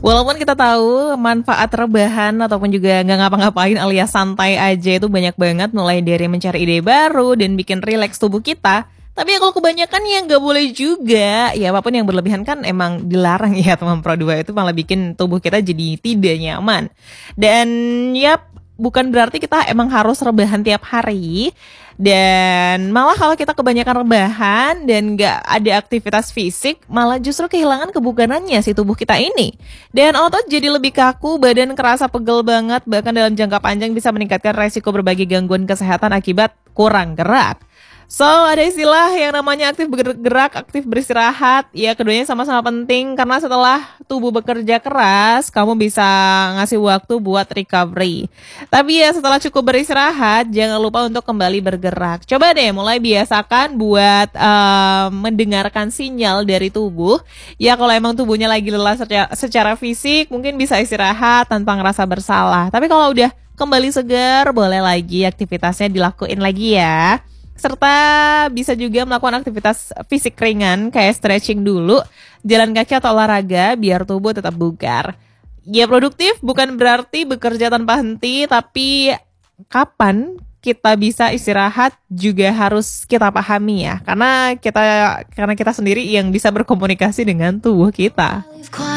Walaupun kita tahu manfaat rebahan ataupun juga nggak ngapa-ngapain alias santai aja itu banyak banget, mulai dari mencari ide baru dan bikin rileks tubuh kita. Tapi ya kalau kebanyakan ya nggak boleh juga. Ya apapun yang berlebihan kan emang dilarang ya teman Pro 2, itu malah bikin tubuh kita jadi tidak nyaman. Dan ya bukan berarti kita emang harus rebahan tiap hari. Dan malah kalau kita kebanyakan rebahan dan nggak ada aktivitas fisik, malah justru kehilangan kebugarannya si tubuh kita ini. Dan otot jadi lebih kaku, badan kerasa pegel banget, bahkan dalam jangka panjang bisa meningkatkan resiko berbagai gangguan kesehatan akibat kurang gerak. So, ada istilah yang namanya aktif bergerak, aktif beristirahat. Ya, keduanya sama-sama penting karena setelah tubuh bekerja keras, kamu bisa ngasih waktu buat recovery. Tapi ya setelah cukup beristirahat, jangan lupa untuk kembali bergerak. Coba deh mulai biasakan buat mendengarkan sinyal dari tubuh. Ya, kalau emang tubuhnya lagi lelah secara fisik, mungkin bisa istirahat tanpa ngerasa bersalah. Tapi kalau udah kembali segar, boleh lagi aktivitasnya dilakuin lagi ya. Serta bisa juga melakukan aktivitas fisik ringan kayak stretching dulu, jalan kaki atau olahraga biar tubuh tetap bugar. Ya produktif bukan berarti bekerja tanpa henti, tapi kapan kita bisa istirahat juga harus kita pahami ya. Karena kita sendiri yang bisa berkomunikasi dengan tubuh kita.